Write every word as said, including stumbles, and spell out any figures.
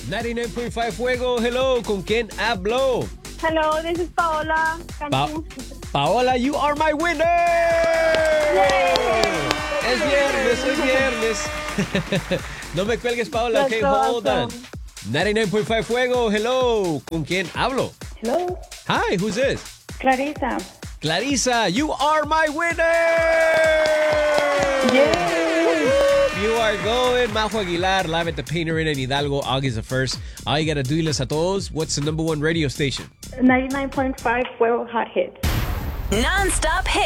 noventa y nueve punto cinco Fuego, hello, ¿con quién hablo? Hello, this is Paola. Pa- Paola, you are my winner! Yay! Es viernes, es viernes. No me cuelgues, Paola, ok, That's hold on. awesome. noventa y nueve punto cinco Fuego, hello, ¿con quién hablo? Hello, Hi, who's this? Clarissa. Clarissa, you are my winner! Yay! You are going. Majo Aguilar, live at the Painter Inn in Hidalgo, August the first. All you gotta do, a todos, what's the number one radio station? ninety-nine point five Fuego Hot Hits. Non-stop hits.